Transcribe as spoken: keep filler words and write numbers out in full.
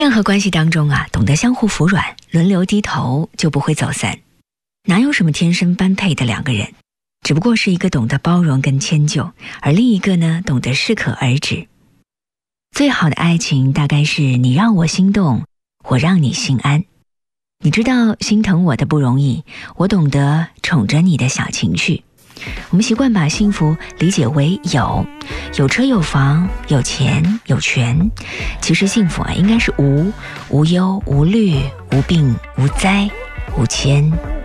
任何关系当中啊，懂得相互服软，轮流低头，就不会走散。哪有什么天生般配的两个人，只不过是一个懂得包容跟迁就，而另一个呢，懂得适可而止。最好的爱情大概是你让我心动，我让你心安。你知道心疼我的不容易，我懂得宠着你的小情绪。我们习惯把幸福理解为有，有车有房有钱有权，其实幸福啊应该是无，无忧无虑无病无灾无牵。